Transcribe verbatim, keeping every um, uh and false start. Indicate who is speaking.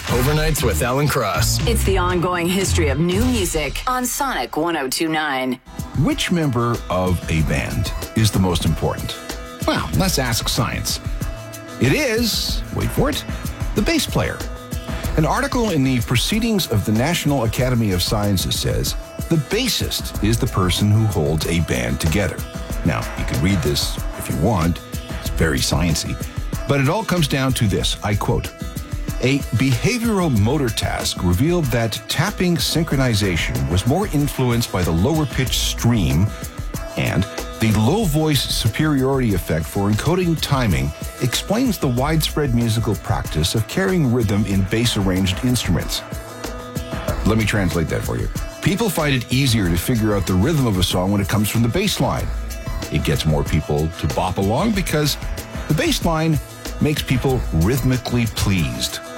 Speaker 1: Overnights with Alan Cross.
Speaker 2: It's the ongoing history of new music on Sonic one oh two point nine.
Speaker 3: Which member of a band is the most important? Well, let's ask science. It is, wait for it, the bass player. An article in the Proceedings of the National Academy of Sciences says the bassist is the person who holds a band together. Now, you can read this if you want. It's very sciencey. But it all comes down to this, I quote, "A behavioral motor task revealed that tapping synchronization was more influenced by the lower-pitched stream, and the low-voice superiority effect for encoding timing explains the widespread musical practice of carrying rhythm in bass-arranged instruments." Let me translate that for you. People find it easier to figure out the rhythm of a song when it comes from the bass line. It gets more people to bop along because the bass line makes people rhythmically pleased.